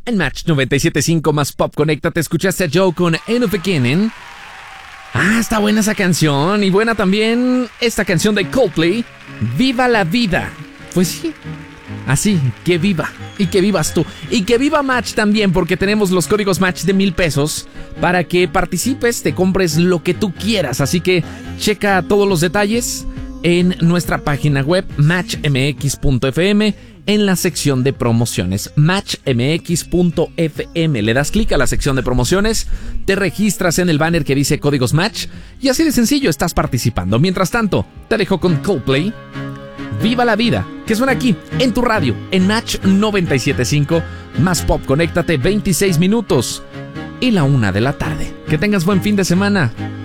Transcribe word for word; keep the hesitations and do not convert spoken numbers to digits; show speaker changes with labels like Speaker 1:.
Speaker 1: En Match noventa y siete punto cinco más Pop, conéctate. Escuchaste a Joe con End of Beginning. Ah, está buena esa canción. Y buena también esta canción de Coldplay, Viva la Vida. Pues sí, así, que viva. Y que vivas tú. Y que viva Match también, porque tenemos los códigos Match de mil pesos para que participes, te compres lo que tú quieras. Así que checa todos los detalles en nuestra página web match m x punto f m, en la sección de promociones, match m x punto f m. Le das clic a la sección de promociones, te registras en el banner que dice códigos Match y así de sencillo estás participando. Mientras tanto, te dejo con Coldplay, Viva la Vida, que suena aquí en tu radio, en Match noventa y siete punto cinco más Pop. Conéctate, veintiséis minutos y la una de la tarde. Que tengas buen fin de semana.